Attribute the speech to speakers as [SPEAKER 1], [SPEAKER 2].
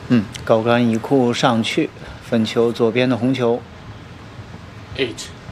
[SPEAKER 1] 高杆一库上去，分球左边的红球。
[SPEAKER 2] 8